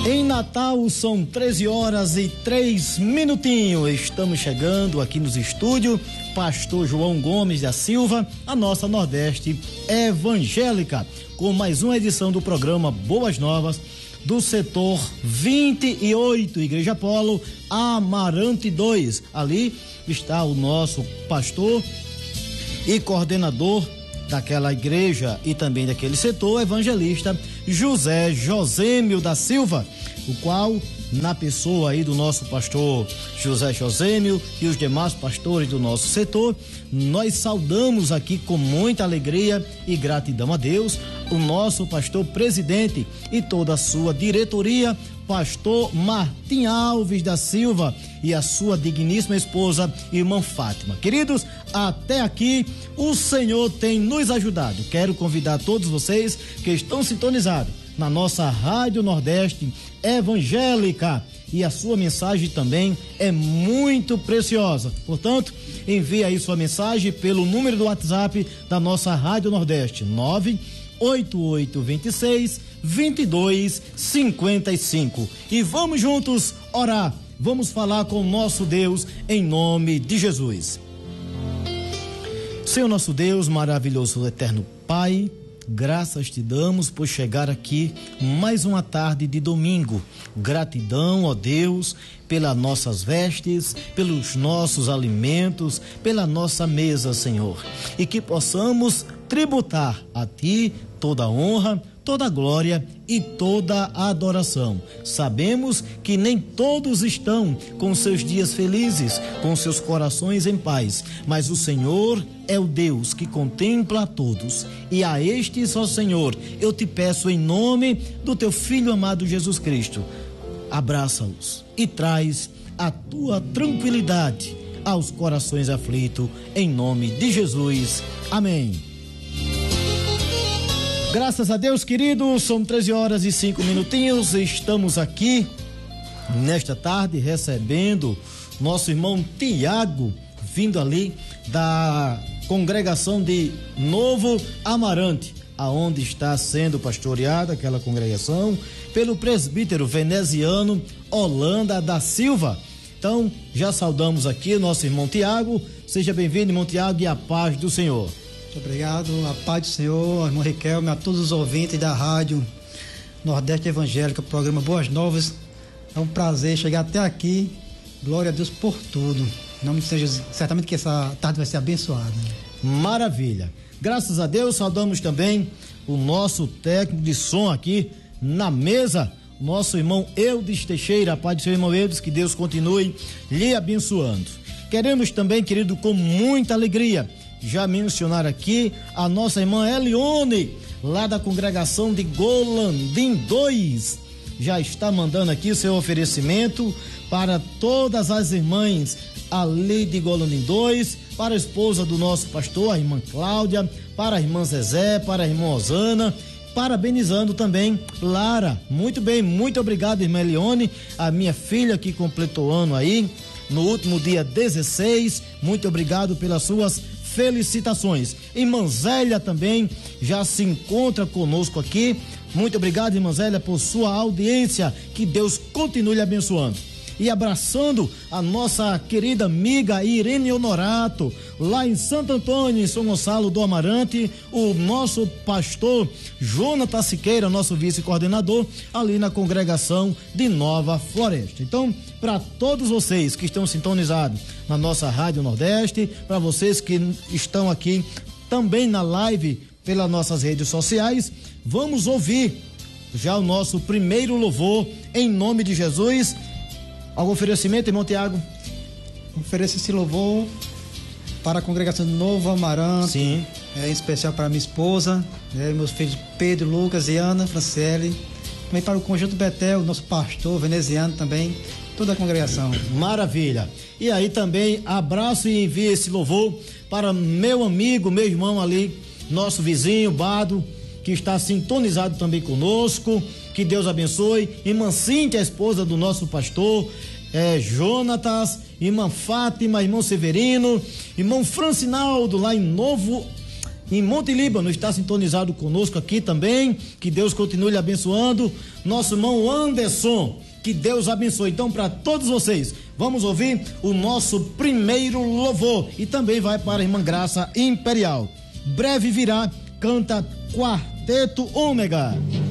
Em Natal são 13h03. Estamos chegando aqui nos estúdios, Pastor João Gomes da Silva, a nossa Nordeste Evangélica, com mais uma edição do programa Boas Novas, do setor 28, Igreja Polo, Amarante 2. Ali está o nosso pastor e coordenador daquela igreja e também daquele setor, evangelista José Josêmio da Silva, o qual, na pessoa aí do nosso pastor José Josêmio e os demais pastores do nosso setor, nós saudamos aqui com muita alegria e gratidão a Deus o nosso pastor presidente e toda a sua diretoria, pastor Martim Alves da Silva, e a sua digníssima esposa, irmã Fátima. Queridos, até aqui o Senhor tem nos ajudado. Quero convidar todos vocês que estão sintonizados na nossa Rádio Nordeste Evangélica, e a sua mensagem também é muito preciosa. Portanto, envie aí sua mensagem pelo número do WhatsApp da nossa Rádio Nordeste, 98826-2255. E vamos juntos orar. Vamos falar com o nosso Deus em nome de Jesus. Senhor nosso Deus, maravilhoso eterno Pai, graças te damos por chegar aqui mais uma tarde de domingo. Gratidão, ó Deus, pelas nossas vestes, pelos nossos alimentos, pela nossa mesa, Senhor. E que possamos tributar a ti toda a honra, toda a glória e toda a adoração. Sabemos que nem todos estão com seus dias felizes, com seus corações em paz, mas o Senhor é o Deus que contempla a todos. E a estes, ó Senhor, eu te peço em nome do teu Filho amado Jesus Cristo, abraça-os e traz a tua tranquilidade aos corações aflitos, em nome de Jesus. Amém. Graças a Deus, queridos, são 13h05. Estamos aqui nesta tarde recebendo nosso irmão Tiago, vindo ali da congregação de Novo Amarante, aonde está sendo pastoreada aquela congregação pelo presbítero veneziano Holanda da Silva. Então, já saudamos aqui nosso irmão Tiago. Seja bem-vindo, irmão Tiago, e a paz do Senhor. Muito obrigado, a paz do Senhor, irmão Riquelme, a todos os ouvintes da Rádio Nordeste Evangélica, programa Boas Novas. É um prazer chegar até aqui. Glória a Deus por tudo. Em nome de Jesus, certamente que essa tarde vai ser abençoada. Maravilha. Graças a Deus, saudamos também o nosso técnico de som aqui na mesa, nosso irmão Eudes Teixeira. A paz do seu irmão Eudes, que Deus continue lhe abençoando. Queremos também, querido, com muita alegria, já mencionar aqui a nossa irmã Elione, lá da congregação de Golandim 2, já está mandando aqui o seu oferecimento para todas as irmãs ali de Golandim 2, para a esposa do nosso pastor, a irmã Cláudia, para a irmã Zezé, para a irmã Osana, parabenizando também Lara. Muito bem, muito obrigado, irmã Elione, a minha filha que completou ano aí no último dia 16, muito obrigado pelas suas felicitações. Irmã Zélia também já se encontra conosco aqui. Muito obrigado, irmã Zélia, por sua audiência. Que Deus continue lhe abençoando. E abraçando a nossa querida amiga Irene Honorato, lá em Santo Antônio, em São Gonçalo do Amarante, o nosso pastor Jonatas Siqueira, nosso vice-coordenador, ali na congregação de Nova Floresta. Então, para todos vocês que estão sintonizados na nossa Rádio Nordeste, para vocês que estão aqui também na live pelas nossas redes sociais, vamos ouvir já o nosso primeiro louvor em nome de Jesus. Algum oferecimento, irmão Tiago? Ofereço esse louvor para a congregação de Novo Amarante. Sim. Em especial para minha esposa, meus filhos Pedro, Lucas e Ana Franciele. Também para o Conjunto Betel, nosso pastor veneziano também, toda a congregação. Maravilha. E aí também abraço e envio esse louvor para meu amigo, meu irmão ali, nosso vizinho Bado, que está sintonizado também conosco. Que Deus abençoe. Irmã Cíntia, a esposa do nosso pastor Jonatas, irmã Fátima, irmão Severino, irmão Francinaldo, lá em Novo em Monte Líbano, está sintonizado conosco aqui também. Que Deus continue lhe abençoando. Nosso irmão Anderson, que Deus abençoe. Então, para todos vocês, vamos ouvir o nosso primeiro louvor. E também vai para a irmã Graça Imperial. Breve virá, canta Quarteto Ômega.